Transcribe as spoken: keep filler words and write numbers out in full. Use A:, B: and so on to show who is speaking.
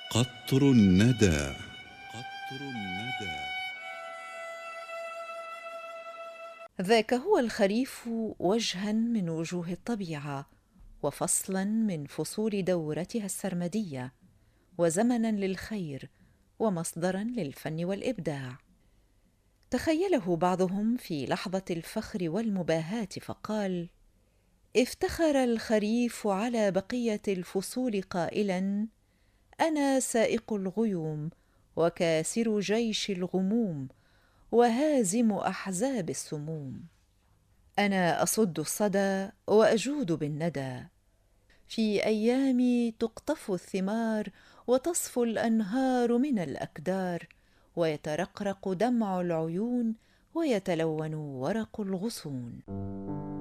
A: قطر الندى. قطر الندى.
B: ذاك هو الخريف وجها من وجوه الطبيعة، وفصلا من فصول دورتها السرمدية، وزمنا للخير، ومصدرا للفن والإبداع. تخيله بعضهم في لحظة الفخر والمباهاة فقال: افتخر الخريف على بقية الفصول قائلا: أنا سائق الغيوم، وكاسر جيش الغموم، وهازم أحزاب السموم. أنا أصد الصدى وأجود بالندى، في أيامي تقطف الثمار، وتصفو الأنهار من الأكدار، ويترقرق دمع العيون، ويتلون ورق الغصون.